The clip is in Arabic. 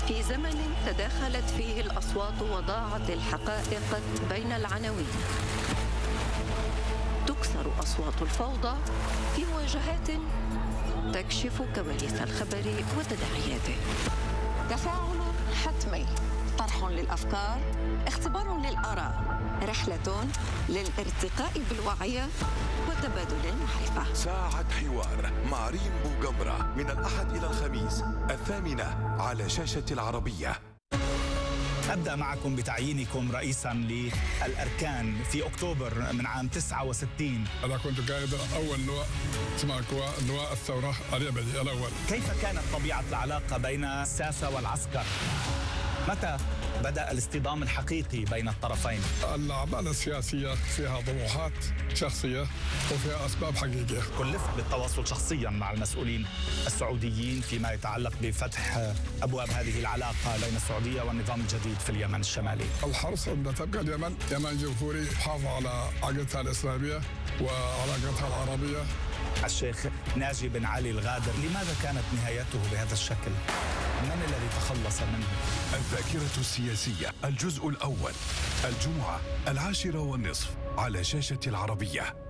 في زمن تداخلت فيه الأصوات وضاعت الحقائق بين العناوين، تكسر أصوات الفوضى في مواجهات تكشف كواليس الخبر وتداعياته. تفاعل حتمي، طرح للأفكار، اختبار للآراء، رحلة للارتقاء بالوعي وتبادل المعرفة. ساعة حوار مع ريم بوغمرة من الأحد إلى الخميس 8:00 على شاشة العربية. أبدأ معكم بتعيينكم رئيساً للأركان في أكتوبر من عام 69. أنا كنت قائد أول لواء اسمه لواء الثورة اليمني الأول. كيف كانت طبيعة العلاقة بين الساسة والعسكر؟ متى بدأ الاصطدام الحقيقي بين الطرفين؟ الأعمال السياسية فيها طموحات شخصية وفيها أسباب حقيقية. كلفت بالتواصل شخصياً مع المسؤولين السعوديين فيما يتعلق بفتح أبواب هذه العلاقة بين السعودية والنظام الجديد في اليمن الشمالي. الحرص أن تبقى اليمن يمن جمهوري يحافظ على عقيدتها الإسلامية وعلاقتها العربية. الشيخ ناجي بن علي الغادر، لماذا كانت نهايته بهذا الشكل؟ من الذي تخلص منه؟ الذاكرة السياسية الجزء الأول الجمعة 10:30 على شاشة العربية.